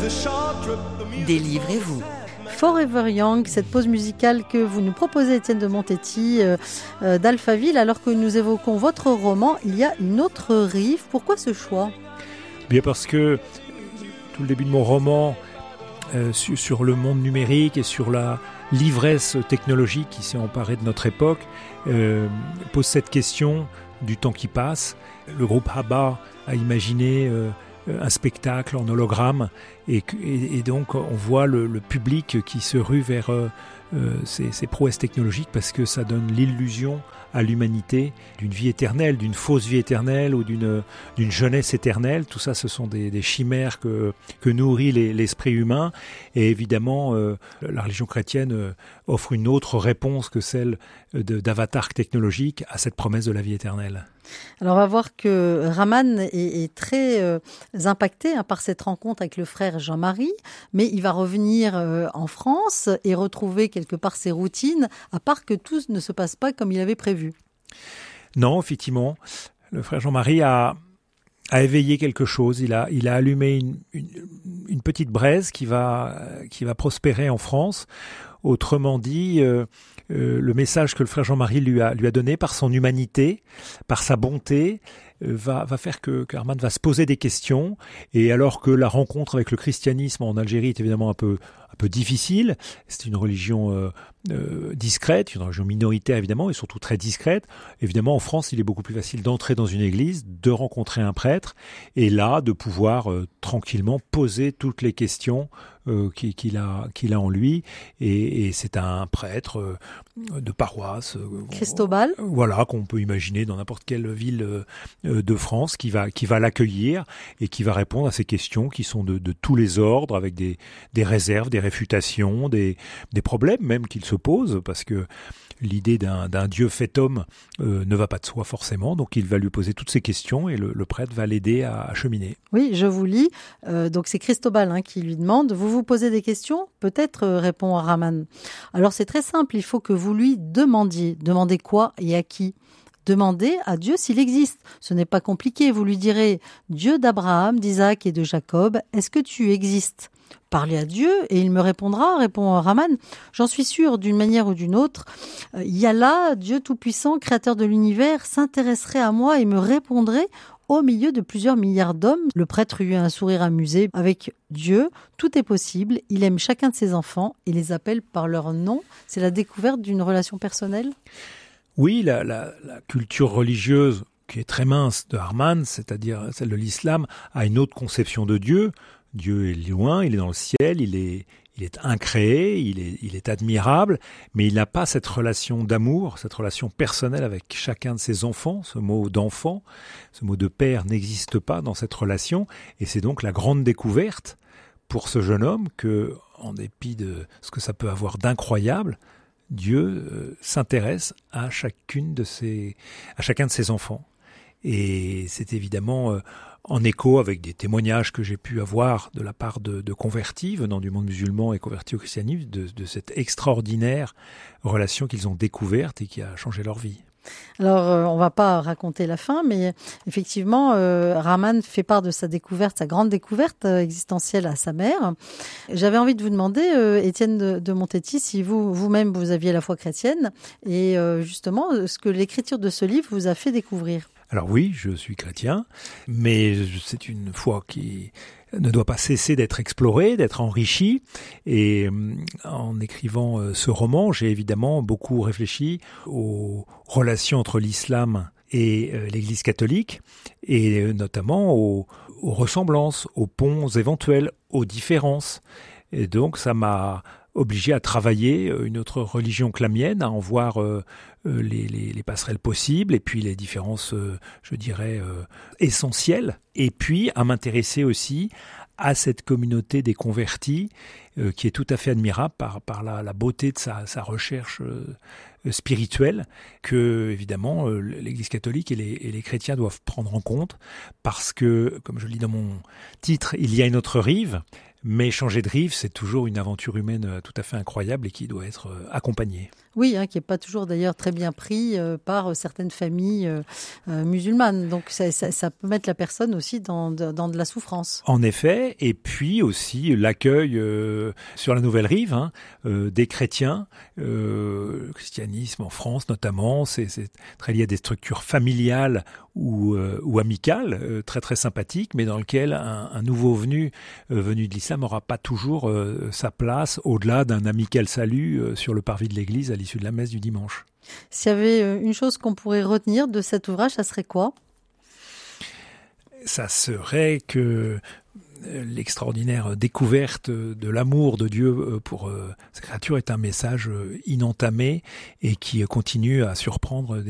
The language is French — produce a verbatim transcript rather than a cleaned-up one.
Délivrez-vous. Forever Young, cette pause musicale que vous nous proposez, Étienne de Montetti, euh, euh, d'Alphaville, alors que nous évoquons votre roman, il y a une autre rive. Pourquoi ce choix ? Bien parce que tout le début de mon roman, euh, sur, sur le monde numérique et sur la l'ivresse technologique qui s'est emparée de notre époque, euh, pose cette question du temps qui passe. Le groupe ABBA a imaginé euh, un spectacle en hologramme et, et, et donc on voit le, le public qui se rue vers euh, ces, ces prouesses technologiques parce que ça donne l'illusion à l'humanité d'une vie éternelle, d'une fausse vie éternelle ou d'une, d'une jeunesse éternelle. Tout ça, ce sont des, des chimères que, que nourrit les, l'esprit humain. Et évidemment, euh, la religion chrétienne euh, offre une autre réponse que celle de, d'avatar technologique à cette promesse de la vie éternelle. Alors on va voir que Raman est, est très euh, impacté hein, par cette rencontre avec le frère Jean-Marie, mais il va revenir euh, en France et retrouver quelque part ses routines, à part que tout ne se passe pas comme il avait prévu. Non, effectivement, le frère Jean-Marie a, a éveillé quelque chose. Il a, il a allumé une, une, une petite braise qui va, qui va prospérer en France. Autrement dit, euh, euh, le message que le frère Jean-Marie lui a, lui a donné par son humanité, par sa bonté, euh, va, va faire que, que Arman va se poser des questions. Et alors que la rencontre avec le christianisme en Algérie est évidemment un peu, un peu difficile, c'est une religion euh, euh, discrète, une religion minoritaire évidemment, et surtout très discrète. Évidemment, en France, il est beaucoup plus facile d'entrer dans une église, de rencontrer un prêtre, et là, de pouvoir euh, tranquillement poser toutes les questions euh, qu'il, qu'il, a, qu'il a en lui. Et, et c'est un prêtre euh, de paroisse. Euh, Cristobal. euh, voilà, qu'on peut imaginer dans n'importe quelle ville euh, de France, qui va, qui va l'accueillir et qui va répondre à ces questions qui sont de, de tous les ordres, avec des, des réserves, des réfutations, des, des problèmes même qu'il se pose, parce que l'idée d'un, d'un Dieu fait homme euh, ne va pas de soi forcément, donc il va lui poser toutes ces questions et le, le prêtre va l'aider à, à cheminer. Oui, je vous lis. Euh, donc c'est Cristobal hein, qui lui demande « Vous vous posez des questions ?» Peut-être, euh, répond Raman. Alors c'est très simple, il faut que vous lui demandiez. Demandez quoi et à qui ? Demandez à Dieu s'il existe. Ce n'est pas compliqué, vous lui direz « Dieu d'Abraham, d'Isaac et de Jacob, est-ce que tu existes ?» Parlez à Dieu et il me répondra, répond Raman. J'en suis sûr, d'une manière ou d'une autre. Euh, il y a là, Dieu Tout-Puissant, créateur de l'univers, s'intéresserait à moi et me répondrait au milieu de plusieurs milliards d'hommes. Le prêtre eut un sourire amusé. Avec Dieu, tout est possible. Il aime chacun de ses enfants et les appelle par leur nom. C'est la découverte d'une relation personnelle ? Oui, la, la, la culture religieuse qui est très mince de Arman, c'est-à-dire celle de l'islam, a une autre conception de Dieu. Dieu est loin, il est dans le ciel, il est, il est incréé, il est, il est admirable, mais il n'a pas cette relation d'amour, cette relation personnelle avec chacun de ses enfants. Ce mot d'enfant, ce mot de père n'existe pas dans cette relation, et c'est donc la grande découverte pour ce jeune homme que, en dépit de ce que ça peut avoir d'incroyable, Dieu euh, s'intéresse à chacune de ses, à chacun de ses enfants. Et c'est évidemment euh, en écho avec des témoignages que j'ai pu avoir de la part de, de convertis venant du monde musulman et convertis au christianisme, de, de cette extraordinaire relation qu'ils ont découverte et qui a changé leur vie. Alors, euh, on ne va pas raconter la fin, mais effectivement, euh, Raman fait part de sa découverte, sa grande découverte euh, existentielle à sa mère. J'avais envie de vous demander, euh, Étienne de, de Montetti, si vous, vous-même, vous aviez la foi chrétienne, et euh, justement, ce que l'écriture de ce livre vous a fait découvrir. Alors oui, je suis chrétien, mais c'est une foi qui ne doit pas cesser d'être explorée, d'être enrichie. Et en écrivant ce roman, j'ai évidemment beaucoup réfléchi aux relations entre l'islam et l'Église catholique, et notamment aux, aux ressemblances, aux ponts éventuels, aux différences. Et donc ça m'a obligé à travailler une autre religion que la mienne, à en voir euh, les, les, les passerelles possibles, et puis les différences, euh, je dirais, euh, essentielles, et puis à m'intéresser aussi à cette communauté des convertis, euh, qui est tout à fait admirable par, par la, la beauté de sa, sa recherche euh, spirituelle, que, évidemment, euh, l'Église catholique et les, et les chrétiens doivent prendre en compte, parce que, comme je le dis dans mon titre, il y a une autre rive, Mais changer de rive, c'est toujours une aventure humaine tout à fait incroyable et qui doit être accompagnée. Oui, hein, qui n'est pas toujours d'ailleurs très bien pris euh, par certaines familles euh, euh, musulmanes. Donc ça, ça, ça peut mettre la personne aussi dans, dans de la souffrance. En effet, et puis aussi l'accueil euh, sur la Nouvelle Rive hein, euh, des chrétiens, euh, le christianisme en France notamment, c'est, c'est très lié à des structures familiales ou, euh, ou amicales, euh, très très sympathiques, mais dans lequel un, un nouveau venu, euh, venu de l'islam n'aura pas toujours euh, sa place au-delà d'un amical salut euh, sur le parvis de l'église à l'issue de la messe du dimanche. S'il y avait une chose qu'on pourrait retenir de cet ouvrage, ça serait quoi ? Ça serait que l'extraordinaire découverte de l'amour de Dieu pour sa créature est un message inentamé et qui continue à surprendre